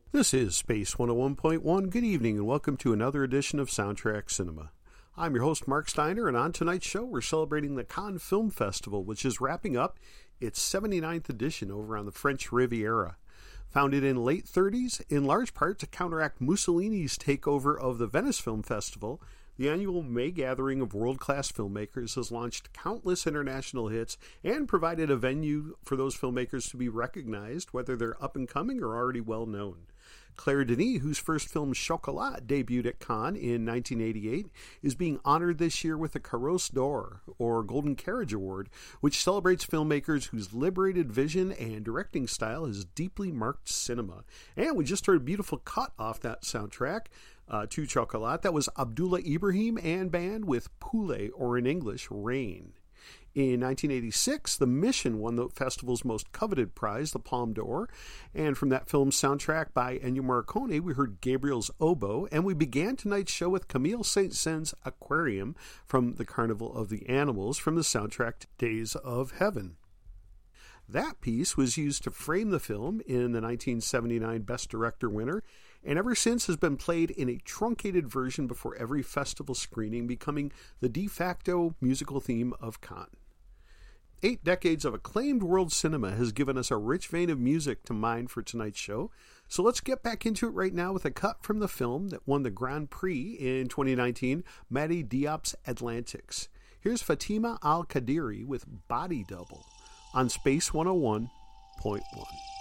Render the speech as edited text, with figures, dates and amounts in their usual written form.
This is Space 101.1. Good evening and welcome to another edition of Soundtrack Cinema. I'm your host Mark Steiner, and on tonight's show we're celebrating the Cannes Film Festival, which is wrapping up its 79th edition over on the French Riviera. Founded in late 30s, in large part to counteract Mussolini's takeover of the Venice Film Festival, the annual May gathering of world-class filmmakers has launched countless international hits and provided a venue for those filmmakers to be recognized, whether they're up-and-coming or already well-known. Claire Denis, whose first film Chocolat debuted at Cannes in 1988, is being honored this year with the Carrosse d'Or, or Golden Carriage Award, which celebrates filmmakers whose liberated vision and directing style has deeply marked cinema. And we just heard a beautiful cut off that soundtrack to Chocolat. That was Abdullah Ibrahim and band with Poulet, or in English, Rain. In 1986, The Mission won the festival's most coveted prize, the Palme d'Or, and from that film's soundtrack by Ennio Morricone, we heard Gabriel's Oboe, and we began tonight's show with Camille Saint-Saëns' Aquarium from The Carnival of the Animals from the soundtrack to Days of Heaven. That piece was used to frame the film in the 1979 Best Director winner, and ever since has been played in a truncated version before every festival screening, becoming the de facto musical theme of Cannes. 8 decades of acclaimed world cinema has given us a rich vein of music to mine for tonight's show, so let's get back into it right now with a cut from the film that won the Grand Prix in 2019, Mady Diop's Atlantics. Here's Fatima Al-Qadiri with Body Double on Space 101.1.